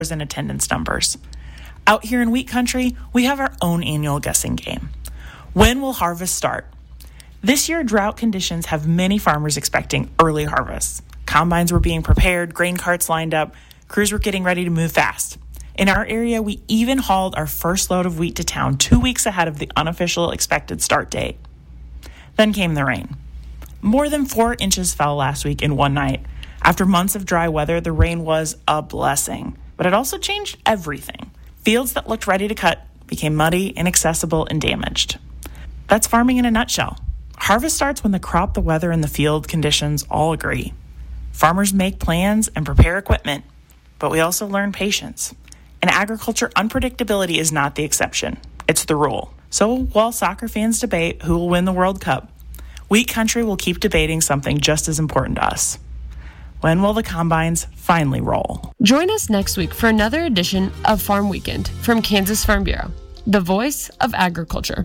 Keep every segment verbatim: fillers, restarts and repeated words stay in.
and attendance numbers. Out here in wheat country, we have our own annual guessing game. When will harvest start? This year, drought conditions have many farmers expecting early harvests. Combines were being prepared, grain carts lined up, crews were getting ready to move fast. In our area, we even hauled our first load of wheat to town two weeks ahead of the unofficial expected start date. Then came the rain. More than four inches fell last week in one night. After months of dry weather, the rain was a blessing, but it also changed everything. Fields that looked ready to cut became muddy, inaccessible, and damaged. That's farming in a nutshell. Harvest starts when the crop, the weather, and the field conditions all agree. Farmers make plans and prepare equipment, but we also learn patience. In agriculture, unpredictability is not the exception. It's the rule. So while soccer fans debate who will win the World Cup, wheat country will keep debating something just as important to us. When will the combines finally roll? Join us next week for another edition of Farm Weekend from Kansas Farm Bureau, the voice of agriculture.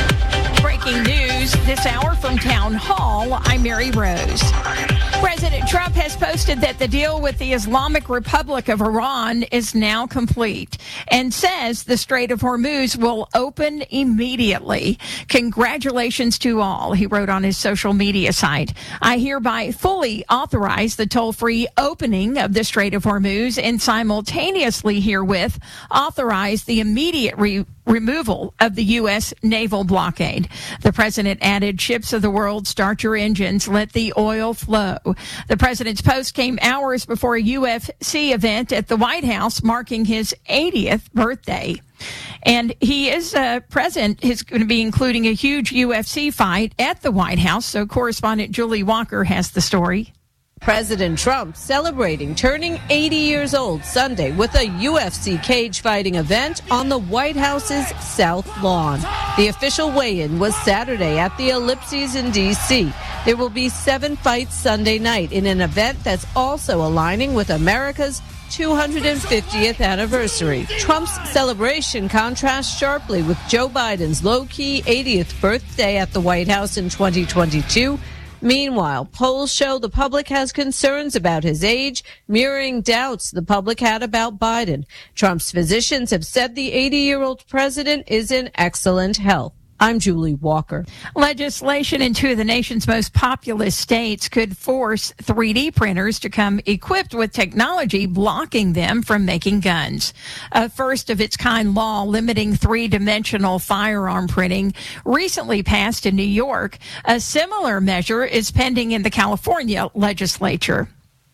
Breaking news this hour from Town Hall. I'm Mary Rose. President Trump has posted that the deal with the Islamic Republic of Iran is now complete and says the Strait of Hormuz will open immediately. Congratulations to all, he wrote on his social media site. I hereby fully authorize the toll-free opening of the Strait of Hormuz and simultaneously herewith authorize the immediate re- removal of the U S naval blockade. The president added, ships of the world, start your engines, let the oil flow. The president's post came hours before a U F C event at the White House marking his eightieth birthday. And he is uh, present. He's going to be including a huge U F C fight at the White House. So correspondent Julie Walker has the story. President Trump celebrating turning eighty years old Sunday with a U F C cage fighting event on the White House's South Lawn. The official weigh-in was Saturday at the Ellipses in D C There will be seven fights Sunday night in an event that's also aligning with America's two hundred fiftieth anniversary. Trump's celebration contrasts sharply with Joe Biden's low-key eightieth birthday at the White House in twenty twenty-two. Meanwhile, polls show the public has concerns about his age, mirroring doubts the public had about Biden. Trump's physicians have said the eighty-year-old president is in excellent health. I'm Julie Walker. Legislation in two of the nation's most populous states could force three D printers to come equipped with technology blocking them from making guns. A first-of-its-kind law limiting three-dimensional firearm printing recently passed in New York. A similar measure is pending in the California legislature.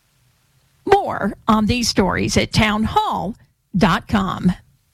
More on these stories at townhall dot com.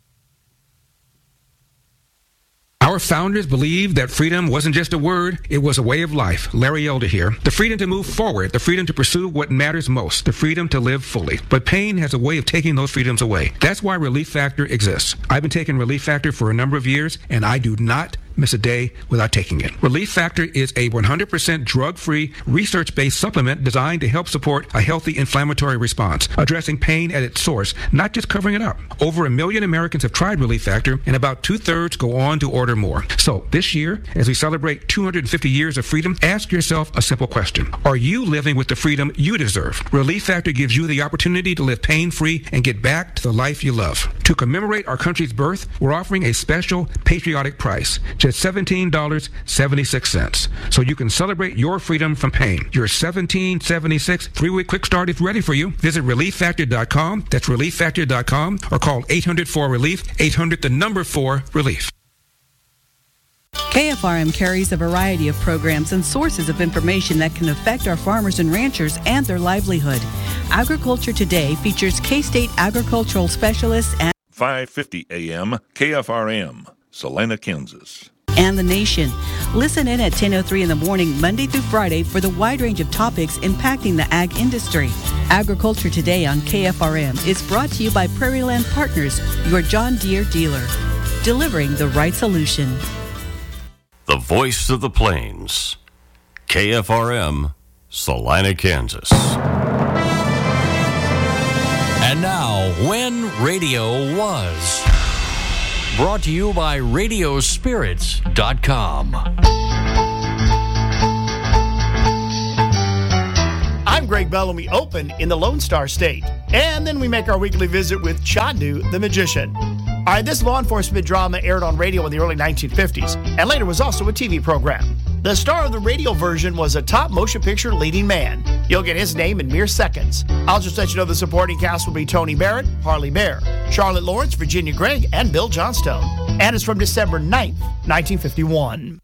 Our founders believed that freedom wasn't just a word, it was a way of life. Larry Elder here. The freedom to move forward, the freedom to pursue what matters most, the freedom to live fully. But pain has a way of taking those freedoms away. That's why Relief Factor exists. I've been taking Relief Factor for a number of years, and I do not miss a day without taking it. Relief Factor is a one hundred percent drug-free, research-based supplement designed to help support a healthy inflammatory response, addressing pain at its source, not just covering it up. Over a million Americans have tried Relief Factor, and about two-thirds go on to order more. So this year, as we celebrate two hundred fifty years of freedom, ask yourself a simple question. Are you living with the freedom you deserve? Relief Factor gives you the opportunity to live pain-free and get back to the life you love. To commemorate our country's birth, we're offering a special patriotic price, just seventeen dollars and seventy-six cents. So you can celebrate your freedom from pain. Your seventeen dollars and seventy-six cents three-week quick start is ready for you. Visit relief factor dot com. That's relief factor dot com, or call eight hundred four relief, eight hundred the number four relief. K F R M carries a variety of programs and sources of information that can affect our farmers and ranchers and their livelihood. Agriculture Today features K-State agricultural specialists and five fifty A M K F R M, Salina, Kansas. And The Nation. Listen in at ten oh three in the morning, Monday through Friday, for the wide range of topics impacting the ag industry. Agriculture Today on K F R M is brought to you by Prairie Land Partners, your John Deere dealer. Delivering the right solution. The voice of the plains. K F R M, Salina, Kansas. And now, When Radio Was. Brought to you by radio spirits dot com. I'm I'm Greg Bell, and we open in the Lone Star State. And then we make our weekly visit with Chandu the Magician. All right, this law enforcement drama aired on radio in the early nineteen fifties, and later was also a T V program. The star of the radio version was a top motion picture leading man. You'll get his name in mere seconds. I'll just let you know the supporting cast will be Tony Barrett, Harley Bear, Charlotte Lawrence, Virginia Gregg, and Bill Johnstone. And it's from December ninth, nineteen fifty-one.